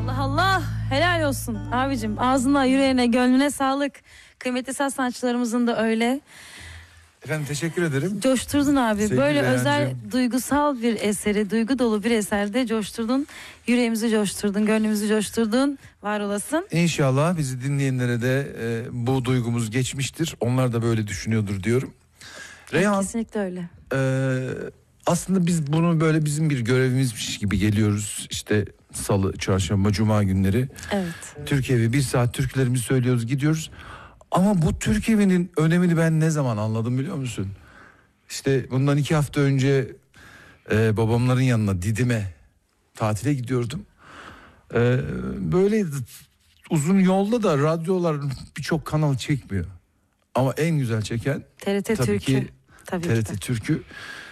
Allah Allah, helal olsun abicim, ağzına, yüreğine, gönlüne sağlık. Kıymetli saz sanatçılarımızın da öyle. Efendim teşekkür ederim. Coşturdun abi. Sevgili Böyle Reyhancığım. özel, duygusal bir eseri, duygu dolu bir eserde coşturdun. Yüreğimizi coşturdun, gönlümüzü coşturdun. Var olasın. İnşallah bizi dinleyenlere de bu duygumuz geçmiştir. Onlar da böyle düşünüyordur diyorum. Reyhan, kesinlikle öyle. Aslında biz bunu böyle bizim bir görevimizmiş gibi geliyoruz. İşte salı, çarşamba, cuma günleri. Evet. Türk Evi, 1 saat türkülerimizi söylüyoruz, gidiyoruz. Ama bu Türk Evi'nin önemini ben ne zaman anladım biliyor musun? İşte bundan 2 hafta önce babamların yanına, Didim'e tatile gidiyordum. Böyle uzun yolda da radyolar birçok kanal çekmiyor. Ama en güzel çeken TRT tabii Türkü. ki Tabii TRT ki de. Türkü.